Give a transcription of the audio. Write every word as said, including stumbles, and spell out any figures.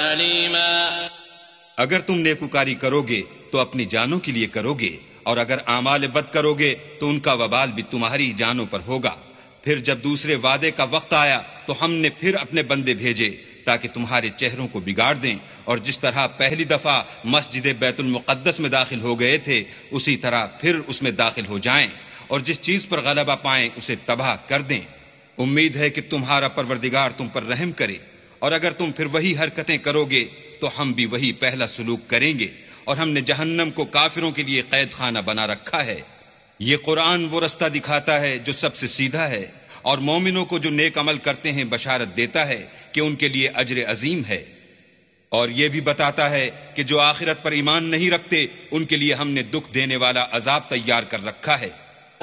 अलीमा। अगर तुम नेकुकारी करोगे तो अपनी जानों के लिए करोगे, और अगर आमाल बद करोगे तो उनका वबाल भी तुम्हारी जानों पर होगा। फिर जब दूसरे वादे का वक्त आया तो हमने फिर अपने बंदे भेजे ताकि तुम्हारे चेहरों को बिगाड़ दें, और जिस तरह पहली दफा मस्जिद बैतुल मुक़द्दस में दाखिल हो गए थे उसी तरह फिर उसमें दाखिल हो जाएं, और जिस चीज पर गलबा पाएं उसे तबाह कर दें। उम्मीद है कि तुम्हारा परवरदिगार तुम पर रहम करे, और अगर तुम फिर वही हरकतें करोगे तो हम भी वही पहला सलूक करेंगे, और हमने जहन्नम को काफिरों के लिए कैद खाना बना रखा है। ये कुरान वो रास्ता दिखाता है जो सबसे सीधा है, और मोमिनों को जो नेक अमल करते हैं बशारत देता है कि उनके लिए अजर अजीम है। और ये भी बताता है कि जो आखिरत पर ईमान नहीं रखते उनके लिए हमने दुख देने वाला अजाब तैयार कर रखा है।